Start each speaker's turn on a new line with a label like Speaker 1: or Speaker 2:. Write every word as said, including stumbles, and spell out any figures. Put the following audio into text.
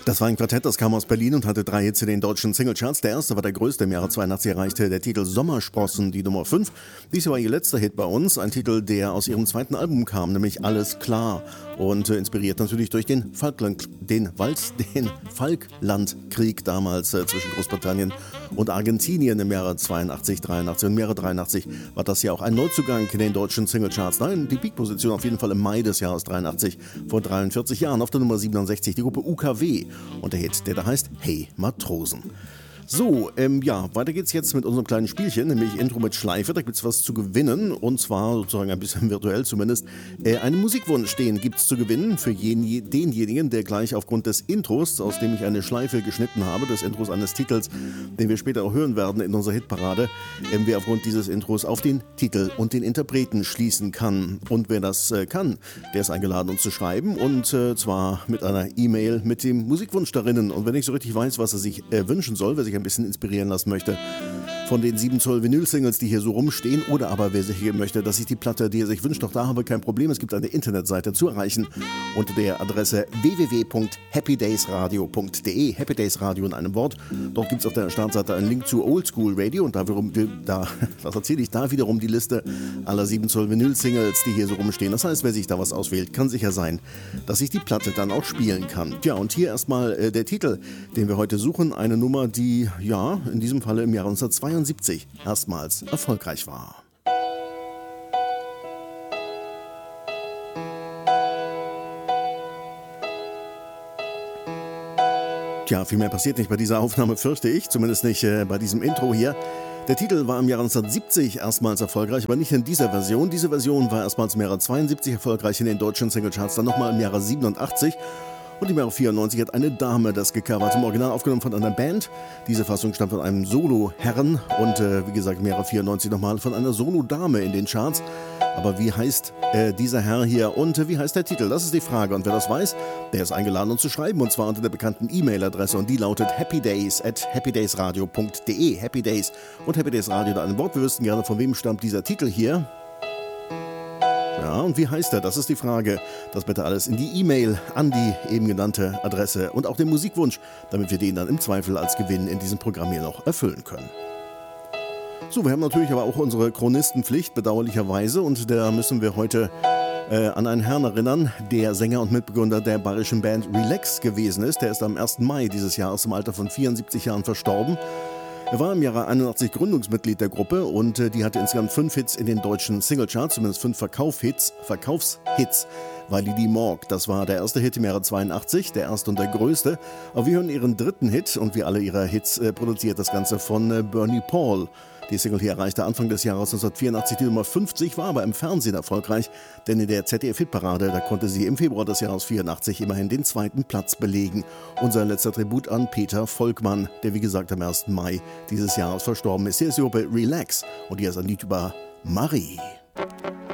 Speaker 1: Das war ein Quartett, das kam aus Berlin und hatte drei Hits in den deutschen Singlecharts. Der erste war der größte, im Jahre zweiundachtzig erreichte der Titel Sommersprossen, die Nummer fünf. Dies war ihr letzter Hit bei uns, ein Titel, der aus ihrem zweiten Album kam, nämlich Alles klar. Und äh, inspiriert natürlich durch den Falkland, den Wals, den Falklandkrieg damals äh, zwischen Großbritannien und Argentinien im Jahre zweiundachtzig, dreiundachtzig und im Jahre dreiundachtzig war das ja auch ein Neuzugang in den deutschen Singlecharts. Nein, die Peak-Position auf jeden Fall im Mai des Jahres dreiundachtzig, vor dreiundvierzig Jahren, auf der Nummer siebenundsechzig, die Gruppe U K W und der Hit, der da heißt Hey Matrosen. So, ähm, ja, weiter geht's jetzt mit unserem kleinen Spielchen, nämlich Intro mit Schleife. Da gibt's was zu gewinnen und zwar sozusagen ein bisschen virtuell zumindest. Äh, einen Musikwunsch, den gibt's zu gewinnen für jen, denjenigen, der gleich aufgrund des Intros, aus dem ich eine Schleife geschnitten habe, des Intros eines Titels, den wir später auch hören werden in unserer Hitparade, ähm, wer aufgrund dieses Intros auf den Titel und den Interpreten schließen kann. Und wer das äh, kann, der ist eingeladen, uns zu schreiben und äh, zwar mit einer E-Mail mit dem Musikwunsch darinnen. Und wenn ich so richtig weiß, was er sich äh, wünschen soll, wer sich ein bisschen inspirieren lassen möchte von den sieben Zoll Vinyl-Singles, die hier so rumstehen, oder aber wer sich möchte, dass ich die Platte, die er sich wünscht, noch da habe, kein Problem. Es gibt eine Internetseite zu erreichen unter der Adresse w w w punkt happy days radio punkt d e, Happy Days Radio in einem Wort. Dort gibt es auf der Startseite einen Link zu Oldschool Radio und da, wiederum, da was erzähle ich, da wiederum die Liste aller sieben Zoll Vinyl-Singles, die hier so rumstehen. Das heißt, wer sich da was auswählt, kann sicher sein, dass ich die Platte dann auch spielen kann. Tja, und hier erstmal äh, der Titel, den wir heute suchen, eine Nummer, die, ja, in diesem Falle im Jahre neunzehnhundertzweiundsiebzig erstmals erfolgreich war. Tja, viel mehr passiert nicht bei dieser Aufnahme, fürchte ich, zumindest nicht äh, bei diesem Intro hier. Der Titel war im Jahre neunzehnhundertsiebzig erstmals erfolgreich, aber nicht in dieser Version. Diese Version war erstmals im Jahre zweiundsiebzig erfolgreich in den deutschen Singlecharts, dann nochmal im Jahre siebenundachtzig. Und im Jahre vierundneunzig hat eine Dame das gecovert, im Original aufgenommen von einer Band. Diese Fassung stammt von einem Solo-Herren und äh, wie gesagt im Jahre vierundneunzig nochmal von einer Solo-Dame in den Charts. Aber wie heißt äh, dieser Herr hier und äh, wie heißt der Titel? Das ist die Frage. Und wer das weiß, der ist eingeladen, uns zu schreiben. Und zwar unter der bekannten E-Mail-Adresse und die lautet happydays at happydaysradio punkt d e. Happy Days und Happy Days Radio in einem Wort. Wir wüssten gerne, von wem stammt dieser Titel hier. Ja, und wie heißt er? Das ist die Frage. Das bitte alles in die E-Mail an die eben genannte Adresse und auch den Musikwunsch, damit wir den dann im Zweifel als Gewinn in diesem Programm hier noch erfüllen können. So, wir haben natürlich aber auch unsere Chronistenpflicht, bedauerlicherweise, und da müssen wir heute äh, an einen Herrn erinnern, der Sänger und Mitbegründer der bayerischen Band Relax gewesen ist. Der ist am ersten Mai dieses Jahres im Alter von vierundsiebzig Jahren verstorben. Er war im Jahre einundachtzig Gründungsmitglied der Gruppe und äh, die hatte insgesamt fünf Hits in den deutschen Singlecharts, zumindest fünf Verkaufhits, Verkaufshits. Validi Morg, das war der erste Hit im Jahre zweiundachtzig, der erste und der größte. Aber wir hören ihren dritten Hit und wie alle ihre Hits äh, produziert das Ganze von äh, Bernie Paul. Die Single hier erreichte Anfang des Jahres neunzehnhundertvierundachtzig die Nummer fünfzig, war aber im Fernsehen erfolgreich, denn in der Z D F-Hitparade, da konnte sie im Februar des Jahres vierundachtzig immerhin den zweiten Platz belegen. Unser letzter Tribut an Peter Volkmann, der wie gesagt am ersten Mai dieses Jahres verstorben ist. Hier ist die Gruppe Relax und hier ist ein Lied über Marie.